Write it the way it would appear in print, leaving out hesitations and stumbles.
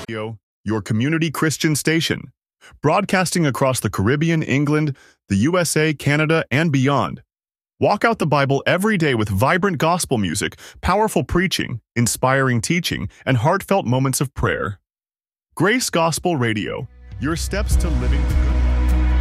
Radio, your community Christian station, broadcasting across the Caribbean, England, the USA, Canada, and beyond. Walk out the Bible every day with vibrant gospel music, powerful preaching, inspiring teaching, and heartfelt moments of prayer. Grace Gospel Radio, your steps to living.